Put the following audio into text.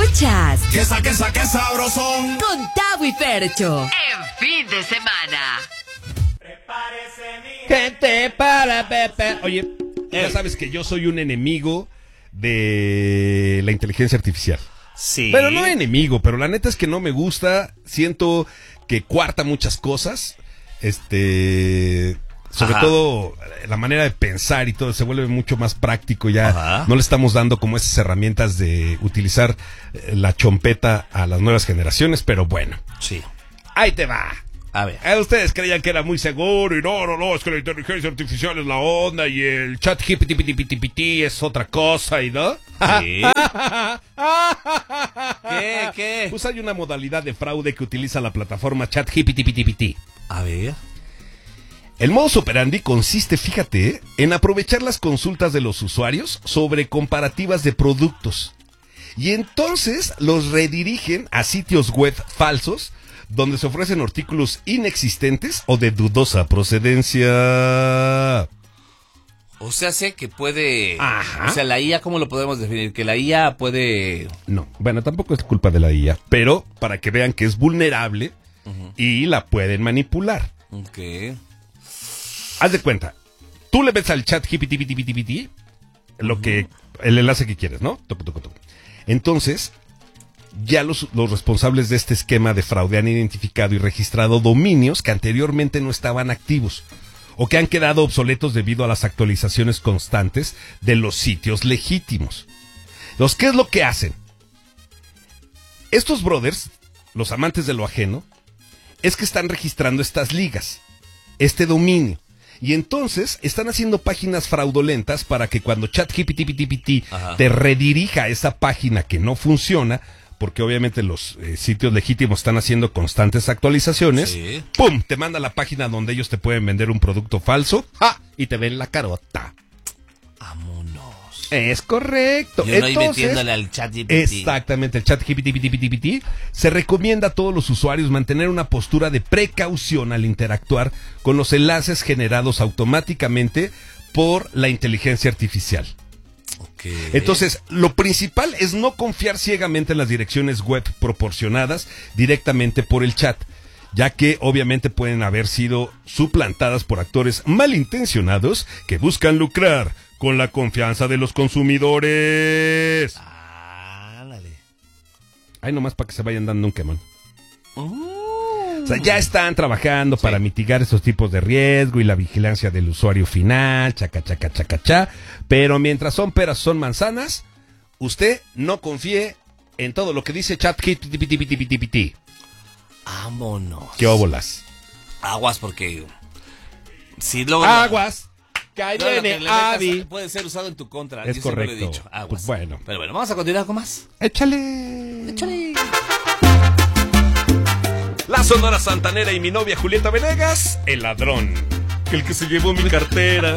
Escuchas ¡Qué sabrosón! con Tavo y Fercho en fin de semana. Gente para Pepe. Oye, ya sabes que yo soy un enemigo de la inteligencia artificial. Sí. Pero no enemigo, pero la neta es que no me gusta. Siento que coarta muchas cosas. Sobre Ajá. todo la manera de pensar y todo se vuelve mucho más práctico ya. Ajá. No le estamos dando como esas herramientas de utilizar la chompeta a las nuevas generaciones, pero bueno, Sí. ahí te va. A ver. Ustedes creían que era muy seguro y no, es que la inteligencia artificial es la onda y el chat GPT es otra cosa y no. Sí. ¿Qué? Pues hay una modalidad de fraude que utiliza la plataforma chat GPT. A ver. El modus operandi consiste, fíjate, en aprovechar las consultas de los usuarios sobre comparativas de productos. Y entonces los redirigen a sitios web falsos donde se ofrecen artículos inexistentes o de dudosa procedencia. O sea, sé que puede... Ajá. O sea, la IA, ¿cómo lo podemos definir? Que la IA puede... No, bueno, tampoco es culpa de la IA, pero para que vean que es vulnerable y la pueden manipular. Ok. Haz de cuenta, tú le ves al chat GPT el enlace que quieres, ¿no? Toco. Entonces, ya los responsables de este esquema de fraude han identificado y registrado dominios que anteriormente no estaban activos o que han quedado obsoletos debido a las actualizaciones constantes de los sitios legítimos. ¿Qué es lo que hacen? Estos brothers, los amantes de lo ajeno, es que están registrando estas ligas, este dominio. Y entonces están haciendo páginas fraudulentas para que cuando ChatGPT Ajá. te redirija a esa página que no funciona, porque obviamente los sitios legítimos están haciendo constantes actualizaciones, Sí. ¡pum! Te manda a la página donde ellos te pueden vender un producto falso, ¡ja! Y te ven la carota. Vámonos. Es correcto. Yo no ahí metiéndole al chat GPT. Exactamente, el chat GPT se recomienda a todos los usuarios mantener una postura de precaución al interactuar con los enlaces generados automáticamente por la inteligencia artificial. Ok. Entonces, lo principal es no confiar ciegamente en las direcciones web proporcionadas directamente por el chat, ya que obviamente pueden haber sido suplantadas por actores malintencionados que buscan lucrar con la confianza de los consumidores. Ándale. Ahí nomás para que se vayan dando un quemón. O sea, ya están trabajando para mitigar estos tipos de riesgo y la vigilancia del usuario final, chaca. Pero mientras son peras, son manzanas, usted no confíe en todo lo que dice ChatGPT. Vámonos. ¿Qué óbolas? Aguas porque... Si luego... Aguas. Que ahí Todo lo que viene le metas Abby. puede ser usado en tu contra. Es Yo siempre lo he correcto. dicho. Aguas. Pues bueno. Pero bueno, vamos a continuar con más. Échale. Échale. La Sonora Santanera y mi novia Julieta Venegas, el ladrón. El que se llevó mi cartera.